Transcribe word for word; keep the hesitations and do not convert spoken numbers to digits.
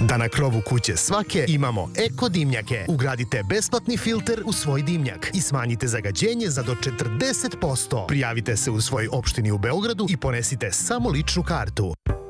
Da na krovu kuće svake imamo eko dimnjake. Ugradite besplatni filter u svoj dimnjak i smanjite zagađenje za do četrdeset posto. Prijavite se u svojoj opštini u Beogradu i ponesite samo ličnu kartu.